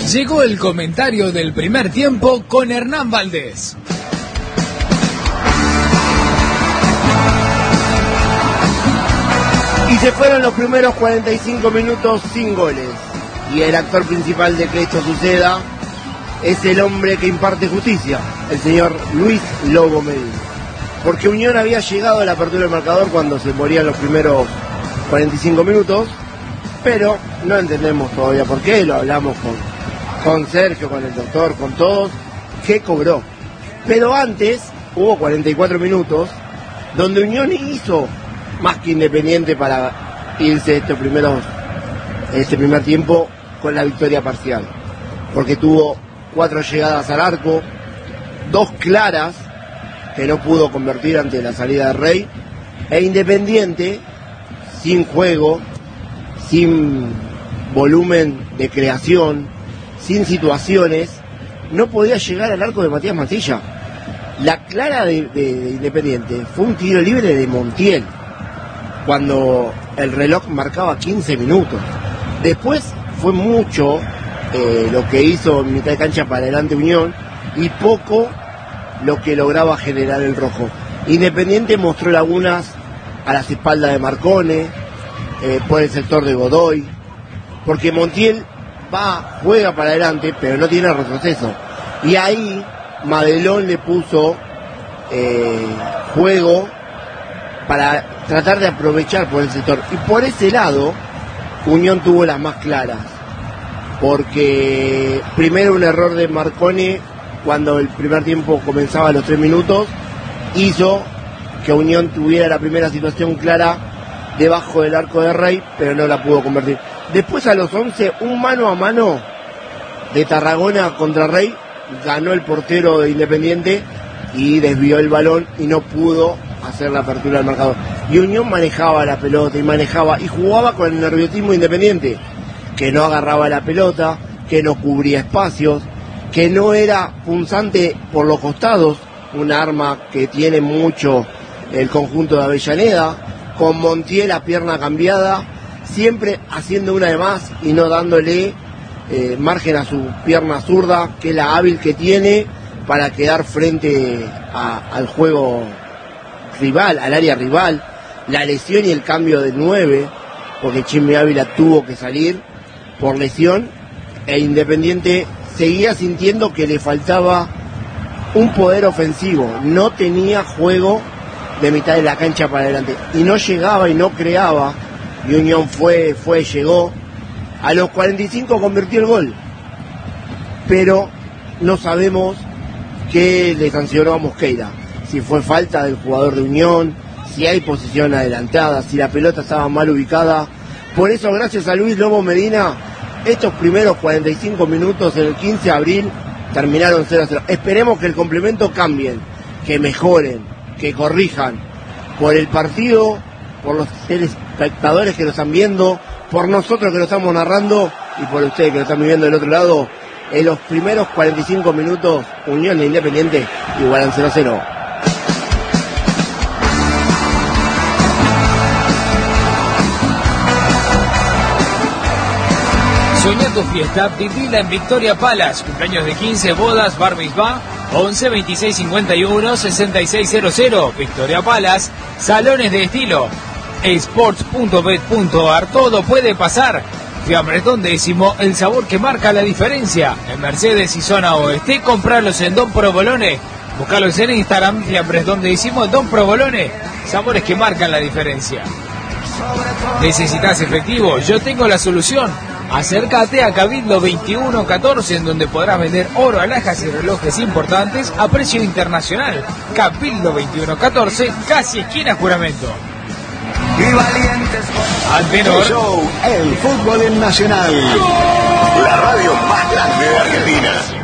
Llegó el comentario del primer tiempo con Hernán Valdés. Y se fueron los primeros 45 minutos sin goles. Y el actor principal de que esto suceda es el hombre que imparte justicia, el señor Luis Lobo Medina. Porque Unión había llegado a la apertura del marcador cuando se morían los primeros 45 minutos, pero no entendemos todavía por qué. Lo hablamos con Sergio, con el doctor, con todos, que cobró. Pero antes hubo 44 minutos donde Unión hizo más que Independiente para irse este primer tiempo con la victoria parcial, porque tuvo 4 llegadas al arco, 2 claras que no pudo convertir ante la salida de Rey, e Independiente sin juego, sin volumen de creación, sin situaciones, no podía llegar al arco de Matías Mancilla. La clara de Independiente fue un tiro libre de Montiel cuando el reloj marcaba 15 minutos. Después fue mucho lo que hizo en mitad de cancha para adelante Unión y poco lo que lograba generar el rojo. Independiente mostró lagunas a las espaldas de Marcone, por el sector de Godoy, porque Montiel juega para adelante, pero no tiene retroceso. Y ahí Madelón le puso juego para tratar de aprovechar por el sector. Y por ese lado, Unión tuvo las más claras, porque primero un error de Marcone cuando el primer tiempo comenzaba a los 3 minutos, hizo que Unión tuviera la primera situación clara debajo del arco de Rey, pero no la pudo convertir. Después a los 11, un mano a mano de Tarragona contra Rey, ganó el portero de Independiente y desvió el balón y no pudo hacer la apertura del marcador. Y Unión manejaba la pelota y jugaba con el nerviosismo Independiente, que no agarraba la pelota, que no cubría espacios, que no era punzante por los costados, un arma que tiene mucho el conjunto de Avellaneda, con Montiel a pierna cambiada, siempre haciendo una de más y no dándole margen a su pierna zurda, que es la hábil que tiene para quedar frente al juego rival, al área rival. La lesión y el cambio de 9, porque Chimi Ávila tuvo que salir por lesión, e Independiente seguía sintiendo que le faltaba un poder ofensivo, no tenía juego de mitad de la cancha para adelante, y no llegaba y no creaba, y Unión llegó, a los 45 convirtió el gol, pero no sabemos qué le sancionó a Mosqueira, si fue falta del jugador de Unión, si hay posición adelantada, si la pelota estaba mal ubicada. Por eso, gracias a Luis Lobo Medina, estos primeros 45 minutos en el 15 de abril terminaron 0-0. Esperemos que el complemento cambien, que mejoren, que corrijan, por el partido, por los telespectadores que lo están viendo, por nosotros que lo estamos narrando y por ustedes que lo están viviendo del otro lado. En los primeros 45 minutos, Unión e Independiente igualan 0-0. Soñá tu fiesta, vivila en Victoria Palace. Cumpleaños de 15, bodas, bar mitzvah, 11 26 51 6600. Victoria Palace, salones de estilo. Sports.bet.ar, todo puede pasar. Fiambres Décimo, el sabor que marca la diferencia. En Mercedes y zona oeste, compralos en Don Provolone. Buscalos en Instagram, Fiambres Décimo, Don Provolone. Sabores que marcan la diferencia. ¿Necesitas efectivo? Yo tengo la solución. Acércate a Cabildo 2114, en donde podrás vender oro, alhajas y relojes importantes a precio internacional. Cabildo 2114, casi esquina Juramento. Y valientes Antenor. El show, el fútbol en Nacional. La radio más grande de Argentina.